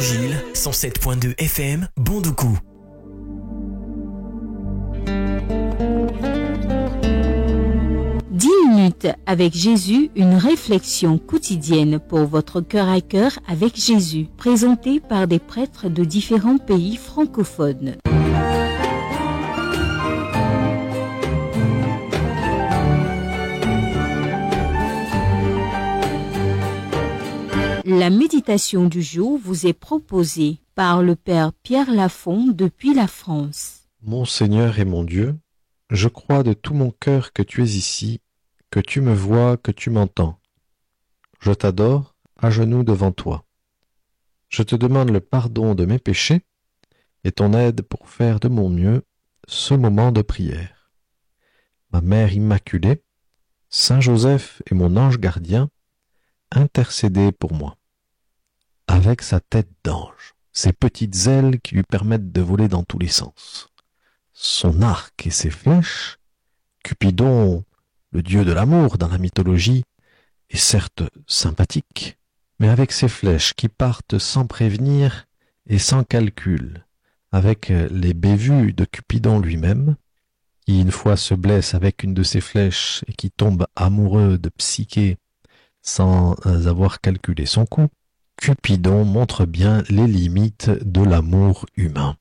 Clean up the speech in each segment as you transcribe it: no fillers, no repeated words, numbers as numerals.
Évangile, 107.2 FM, Bondoukou. Minutes avec Jésus, une réflexion quotidienne pour votre cœur à cœur avec Jésus, présentée par des prêtres de différents pays francophones. La méditation du jour vous est proposée par le Père Pierre Lafont depuis la France. Mon Seigneur et mon Dieu, je crois de tout mon cœur que tu es ici, que tu me vois, que tu m'entends. Je t'adore, à genoux devant toi. Je te demande le pardon de mes péchés et ton aide pour faire de mon mieux ce moment de prière. Ma Mère Immaculée, Saint Joseph et mon ange gardien, intercédez pour moi. Avec sa tête d'ange, ses petites ailes qui lui permettent de voler dans tous les sens, son arc et ses flèches, Cupidon, le dieu de l'amour dans la mythologie, est certes sympathique, mais avec ses flèches qui partent sans prévenir et sans calcul, avec les bévues de Cupidon lui-même, qui une fois se blesse avec une de ses flèches et qui tombe amoureux de Psyché sans avoir calculé son coup, Cupidon montre bien les limites de l'amour humain.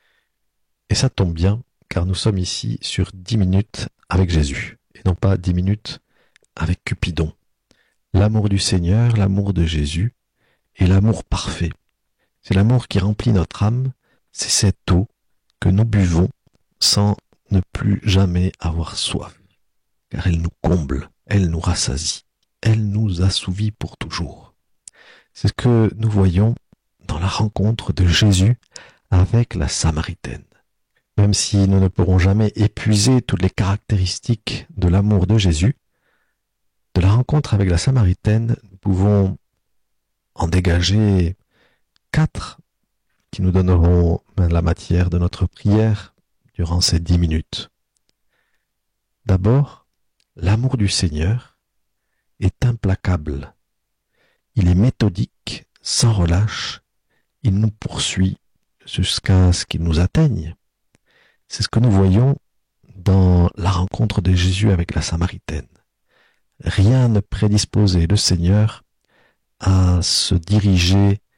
Et ça tombe bien, car nous sommes ici sur 10 minutes avec Jésus, et non pas 10 minutes avec Cupidon. L'amour du Seigneur, l'amour de Jésus, est l'amour parfait. C'est l'amour qui remplit notre âme, c'est cette eau que nous buvons sans ne plus jamais avoir soif, car elle nous comble, elle nous rassasie, elle nous assouvit pour toujours. C'est ce que nous voyons dans la rencontre de Jésus avec la Samaritaine. Même si nous ne pourrons jamais épuiser toutes les caractéristiques de l'amour de Jésus, de la rencontre avec la Samaritaine, nous pouvons en dégager 4 qui nous donneront la matière de notre prière durant ces 10 minutes. D'abord, l'amour du Seigneur est implacable. Il est méthodique, sans relâche. Il nous poursuit jusqu'à ce qu'il nous atteigne. C'est ce que nous voyons dans la rencontre de Jésus avec la Samaritaine. Rien ne prédisposait le Seigneur à se diriger